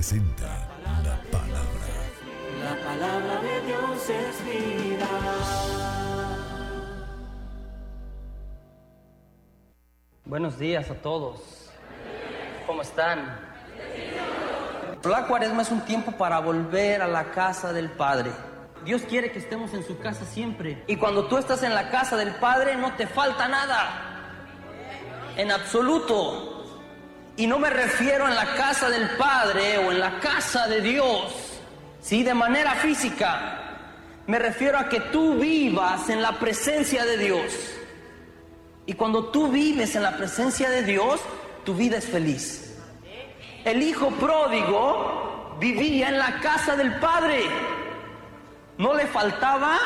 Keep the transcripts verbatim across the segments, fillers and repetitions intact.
presenta la palabra. La palabra de Dios es vida. Buenos días a todos. ¿Cómo están? La Cuaresma es un tiempo para volver a la casa del Padre. Dios quiere que estemos en su casa siempre. Y cuando tú estás en la casa del Padre no te falta nada. En absoluto. Y no me refiero en la casa del Padre o en la casa de Dios, ¿sí? De manera física. Me refiero a que tú vivas en la presencia de Dios. Y cuando tú vives en la presencia de Dios, tu vida es feliz. El hijo pródigo vivía en la casa del Padre. No le faltaba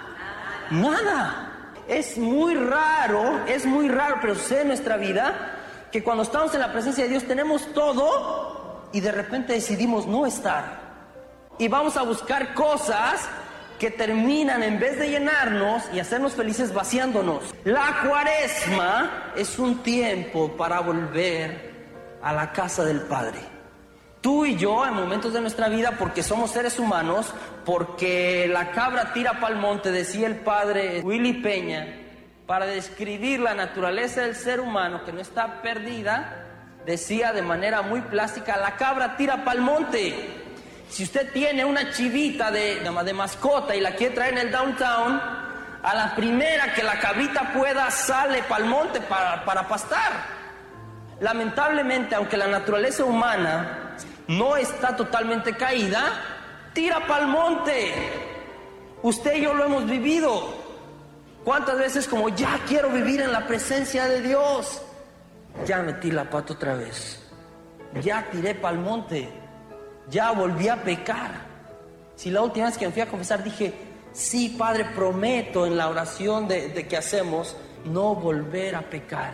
nada. Es muy raro, es muy raro, pero sucede en nuestra vida que cuando estamos en la presencia de Dios tenemos todo y de repente decidimos no estar. Y vamos a buscar cosas que terminan, en vez de llenarnos y hacernos felices, vaciándonos. La Cuaresma es un tiempo para volver a la casa del Padre. Tú y yo, en momentos de nuestra vida, porque somos seres humanos, porque la cabra tira pa'l monte, decía el padre Willy Peña, para describir la naturaleza del ser humano que no está perdida, decía de manera muy plástica, la cabra tira pa'l monte. Si usted tiene una chivita de, de mascota y la quiere traer en el downtown, a la primera que la cabrita pueda sale pa'l monte para, para pastar. Lamentablemente, aunque la naturaleza humana no está totalmente caída, tira pa'l monte. Usted y yo lo hemos vivido. ¿Cuántas veces como ya quiero vivir en la presencia de Dios? Ya metí la pata otra vez. Ya tiré pa'l monte. Ya volví a pecar. Si la última vez que me fui a confesar dije, sí, Padre, prometo en la oración de, de que hacemos no volver a pecar.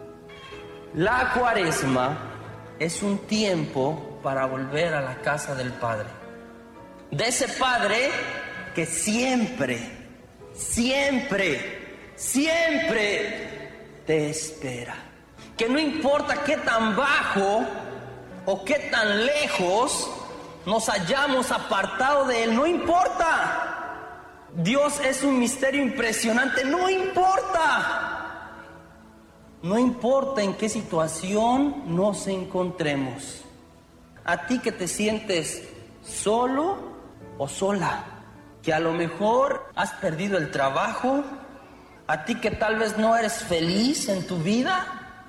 La Cuaresma es un tiempo para volver a la casa del Padre. De ese Padre que siempre, siempre, siempre te espera. Que no importa qué tan bajo o qué tan lejos nos hayamos apartado de Él, no importa. Dios es un misterio impresionante, no importa. No importa en qué situación nos encontremos. A ti que te sientes solo o sola, que a lo mejor has perdido el trabajo, a ti que tal vez no eres feliz en tu vida,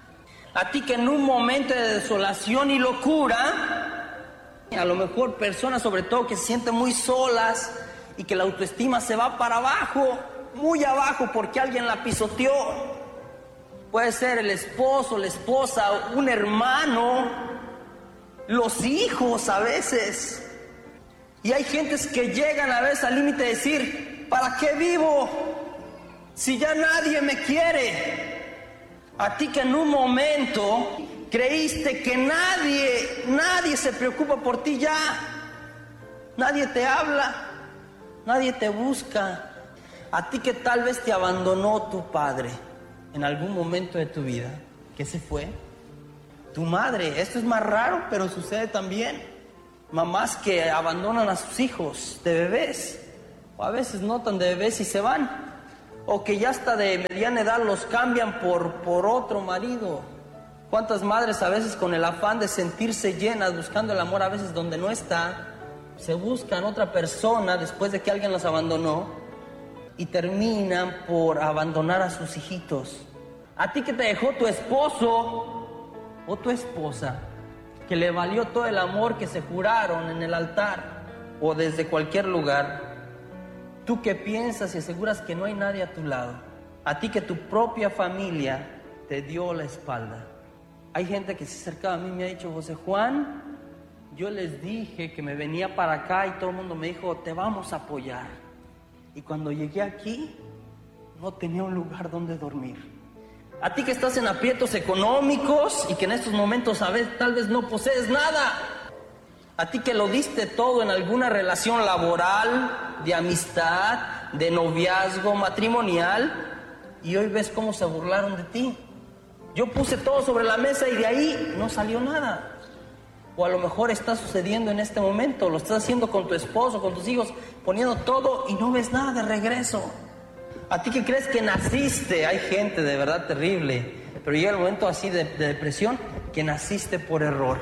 a ti que en un momento de desolación y locura, a lo mejor personas sobre todo que se sienten muy solas y que la autoestima se va para abajo, muy abajo porque alguien la pisoteó. Puede ser el esposo, la esposa, un hermano, los hijos a veces. Y hay gentes que llegan a veces al límite de decir, ¿para qué vivo si ya nadie me quiere? A ti que en un momento creíste que nadie, nadie se preocupa por ti ya. Nadie te habla, nadie te busca. A ti que tal vez te abandonó tu padre en algún momento de tu vida, que se fue. Tu madre, esto es más raro, pero sucede también. Mamás que abandonan a sus hijos de bebés, o a veces no tan de bebés y se van, o que ya hasta de mediana edad los cambian por, por otro marido. ¿Cuántas madres a veces con el afán de sentirse llenas, buscando el amor a veces donde no está, se buscan otra persona después de que alguien los abandonó y terminan por abandonar a sus hijitos? A ti que te dejó tu esposo o tu esposa, que le valió todo el amor que se juraron en el altar o desde cualquier lugar. Tú que piensas y aseguras que no hay nadie a tu lado. A ti que tu propia familia te dio la espalda. Hay gente que se acercaba a mí y me ha dicho, José Juan, yo les dije que me venía para acá y todo el mundo me dijo, te vamos a apoyar. Y cuando llegué aquí, no tenía un lugar donde dormir. A ti que estás en aprietos económicos y que en estos momentos a veces tal vez no posees nada. A ti que lo diste todo en alguna relación laboral, de amistad, de noviazgo, matrimonial, y hoy ves cómo se burlaron de ti. Yo puse todo sobre la mesa y de ahí no salió nada. O a lo mejor está sucediendo en este momento, lo estás haciendo con tu esposo, con tus hijos, poniendo todo y no ves nada de regreso. A ti que crees que naciste, hay gente de verdad terrible, pero llega el momento así de, de depresión, que naciste por error.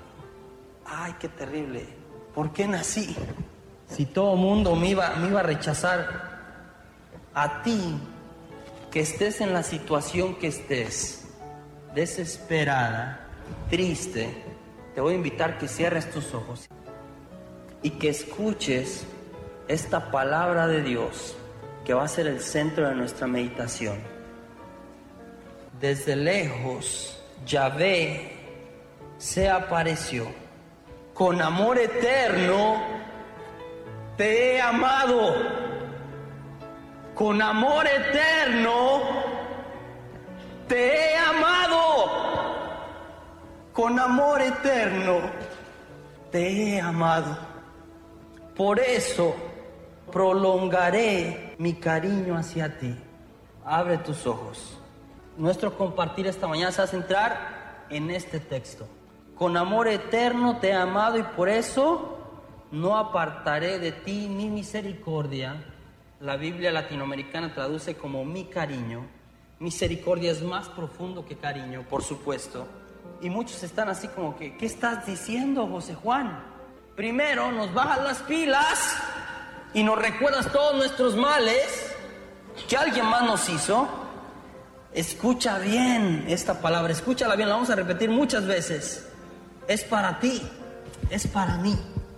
Ay, qué terrible. ¿Por qué nací? Si todo el mundo me iba, me iba a rechazar. A ti, que estés en la situación que estés, desesperada, triste, te voy a invitar que cierres tus ojos y que escuches esta palabra de Dios que va a ser el centro de nuestra meditación. Desde lejos, Yahvé se apareció. Con amor eterno te he amado. Con amor eterno te he amado. Con amor eterno te he amado. Por eso prolongaré mi cariño hacia ti. Abre tus ojos. Nuestro compartir esta mañana se va a centrar en este texto. Con amor eterno te he amado y por eso no apartaré de ti mi misericordia. La Biblia latinoamericana traduce como mi cariño. Misericordia es más profundo que cariño, por supuesto. Y muchos están así como que, ¿qué estás diciendo, José Juan? Primero nos bajas las pilas y nos recuerdas todos nuestros males que alguien más nos hizo. Escucha bien esta palabra, escúchala bien, la vamos a repetir muchas veces. Es para ti, es para mí.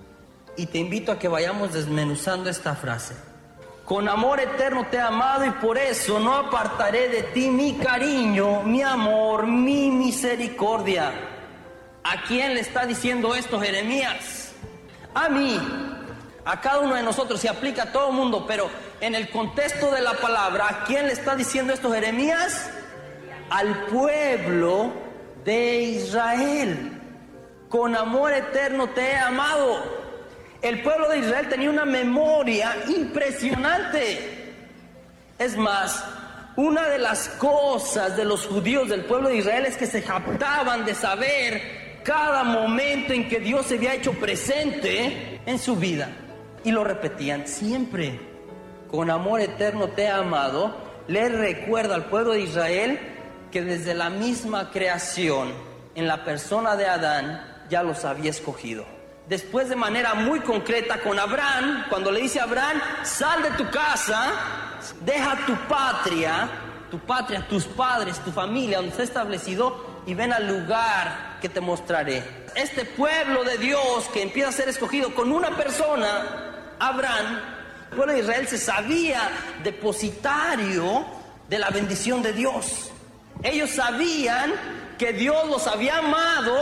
Y te invito a que vayamos desmenuzando esta frase. Con amor eterno te he amado y por eso no apartaré de ti mi cariño, mi amor, mi misericordia. ¿A quién le está diciendo esto Jeremías? A mí, a cada uno de nosotros, se aplica a todo el mundo, pero en el contexto de la palabra, ¿a quién le está diciendo esto Jeremías? Al pueblo de Israel. Con amor eterno te he amado. El pueblo de Israel tenía una memoria impresionante. Es más, una de las cosas de los judíos del pueblo de Israel es que se jactaban de saber cada momento en que Dios se había hecho presente en su vida. Y lo repetían siempre. Con amor eterno te he amado. Le recuerda al pueblo de Israel que desde la misma creación, en la persona de Adán, ya los había escogido. Después, de manera muy concreta con Abraham, cuando le dice a Abraham, sal de tu casa, deja tu patria, tu patria, tus padres, tu familia, donde está establecido, y ven al lugar que te mostraré. Este pueblo de Dios que empieza a ser escogido con una persona, Abraham, el pueblo de Israel se sabía depositario de la bendición de Dios. Ellos sabían que Dios los había amado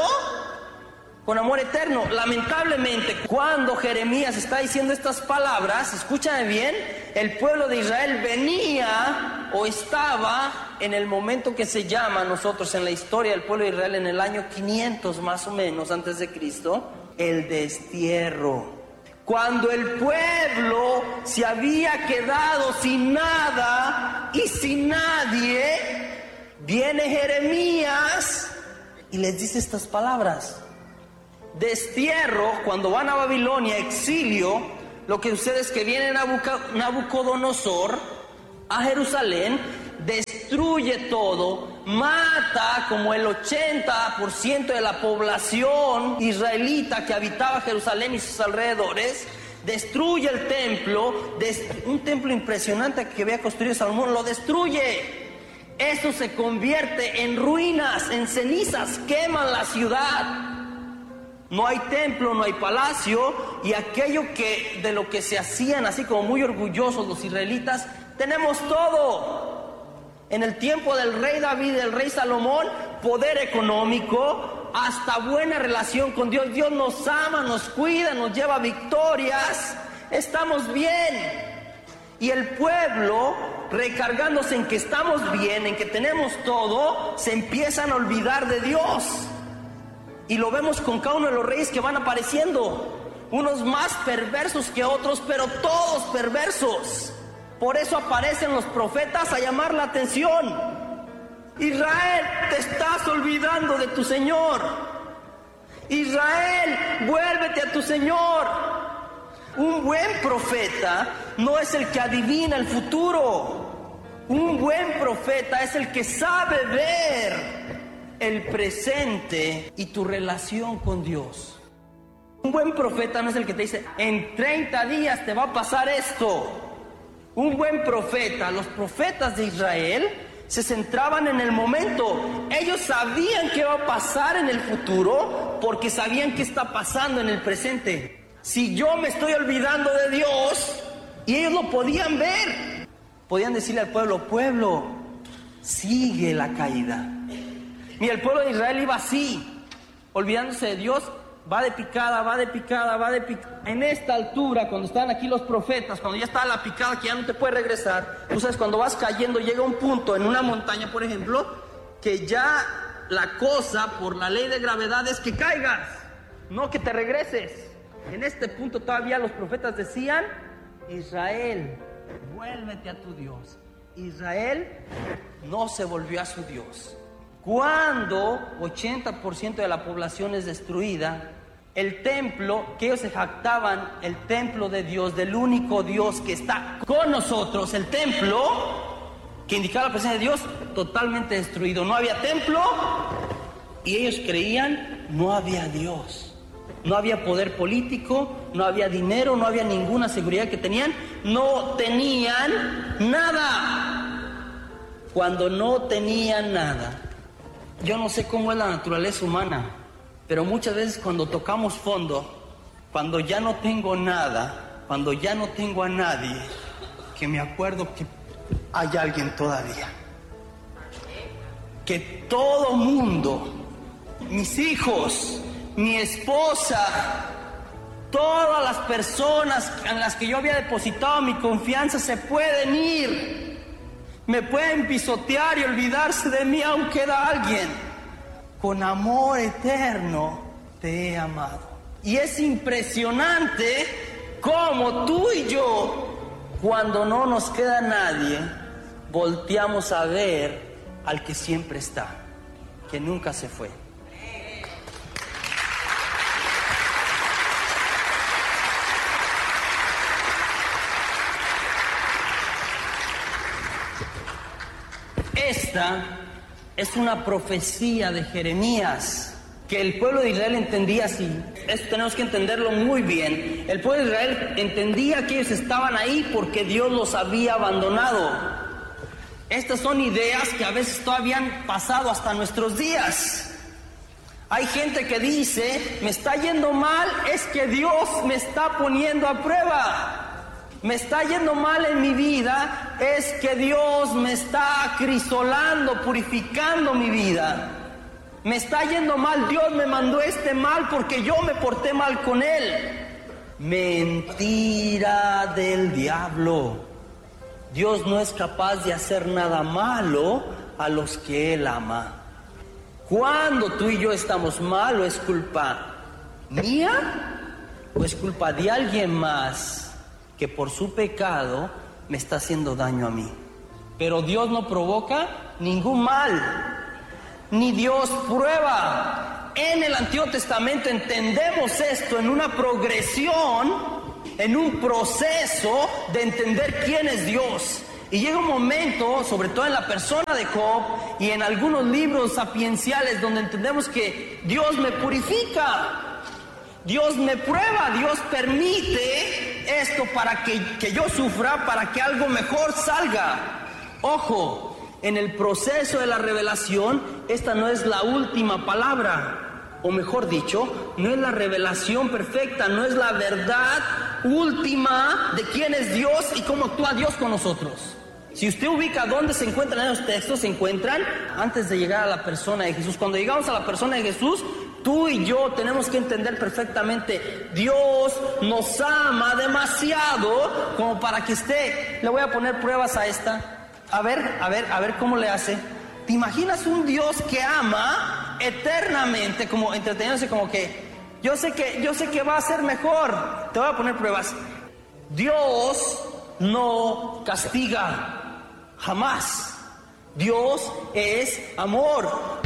con amor eterno. Lamentablemente, cuando Jeremías está diciendo estas palabras, escúchame bien, el pueblo de Israel venía o estaba en el momento que se llama nosotros en la historia del pueblo de Israel en el año quinientos más o menos antes de Cristo, el destierro. Cuando el pueblo se había quedado sin nada y sin nadie, viene Jeremías y les dice estas palabras. Destierro, cuando van a Babilonia, exilio, lo que sucede es que viene Nabucodonosor a Jerusalén, destruye todo, mata como el ochenta por ciento de la población israelita que habitaba Jerusalén y sus alrededores, destruye el templo, un templo impresionante que había construido Salomón, lo destruye. Eso se convierte en ruinas, en cenizas, queman la ciudad. No hay templo, no hay palacio, y aquello que de lo que se hacían así como muy orgullosos los israelitas, tenemos todo. En el tiempo del rey David, del rey Salomón, poder económico, hasta buena relación con Dios. Dios nos ama, nos cuida, nos lleva victorias, estamos bien. Y el pueblo, recargándose en que estamos bien, en que tenemos todo, se empiezan a olvidar de Dios. Y lo vemos con cada uno de los reyes que van apareciendo, unos más perversos que otros, pero todos perversos. Por eso aparecen los profetas a llamar la atención. Israel, te estás olvidando de tu Señor. Israel, vuélvete a tu Señor. Un buen profeta no es el que adivina el futuro. Un buen profeta es el que sabe ver el presente y tu relación con Dios. Un buen profeta no es el que te dice, en treinta días te va a pasar esto. Un buen profeta, los profetas de Israel se centraban en el momento. Ellos sabían qué va a pasar en el futuro porque sabían qué está pasando en el presente. Si yo me estoy olvidando de Dios, y ellos lo podían ver, podían decirle al pueblo, pueblo, sigue la caída. Mira, el pueblo de Israel iba así, olvidándose de Dios, va de picada, va de picada, va de picada. En esta altura, cuando estaban aquí los profetas, cuando ya estaba la picada que ya no te puedes regresar, tú sabes, cuando vas cayendo llega un punto en una montaña, por ejemplo, que ya la cosa, por la ley de gravedad, es que caigas, no que te regreses. En este punto todavía los profetas decían, Israel, vuélvete a tu Dios. Israel no se volvió a su Dios. Cuando ochenta por ciento de la población es destruida, el templo, que ellos se jactaban, el templo de Dios, del único Dios que está con nosotros, el templo que indicaba la presencia de Dios, totalmente destruido. No había templo y ellos creían, no había Dios. No había poder político, no había dinero, no había ninguna seguridad que tenían. No tenían nada. Cuando no tenían nada. Yo no sé cómo es la naturaleza humana, pero muchas veces cuando tocamos fondo, cuando ya no tengo nada, cuando ya no tengo a nadie, que me acuerdo que hay alguien todavía. Que todo mundo, mis hijos, mi esposa, todas las personas en las que yo había depositado mi confianza se pueden ir, me pueden pisotear y olvidarse de mí, aún queda alguien. Con amor eterno te he amado. Y es impresionante cómo tú y yo, cuando no nos queda nadie, volteamos a ver al que siempre está, que nunca se fue. Esta es una profecía de Jeremías que el pueblo de Israel entendía así. Esto tenemos que entenderlo muy bien. El pueblo de Israel entendía que ellos estaban ahí porque Dios los había abandonado. Estas son ideas que a veces todavía han pasado hasta nuestros días. Hay gente que dice, me está yendo mal, es que Dios me está poniendo a prueba. Me está yendo mal en mi vida, es que Dios me está acrisolando, purificando mi vida. Me está yendo mal, Dios me mandó este mal porque yo me porté mal con Él. Mentira del diablo. Dios no es capaz de hacer nada malo a los que Él ama. Cuando tú y yo estamos mal, ¿o es culpa mía o es culpa de alguien más que por su pecado me está haciendo daño a mí? Pero Dios no provoca ningún mal, ni Dios prueba. En el Antiguo Testamento entendemos esto en una progresión, en un proceso de entender quién es Dios. Y llega un momento, sobre todo en la persona de Job y en algunos libros sapienciales, donde entendemos que Dios me purifica, Dios me prueba, Dios permite esto para que, que yo sufra, para que algo mejor salga. Ojo, en el proceso de la revelación, esta no es la última palabra, o mejor dicho, no es la revelación perfecta, no es la verdad última de quién es Dios y cómo actúa Dios con nosotros. Si usted ubica dónde se encuentran esos textos, se encuentran antes de llegar a la persona de Jesús. Cuando llegamos a la persona de Jesús, tú y yo tenemos que entender perfectamente, Dios nos ama demasiado como para que esté. Le voy a poner pruebas a esta. A ver, a ver, a ver cómo le hace. ¿Te imaginas un Dios que ama eternamente, como entreteniéndose, como que yo sé que, yo sé que va a ser mejor? Te voy a poner pruebas. Dios no castiga, jamás. Dios es amor.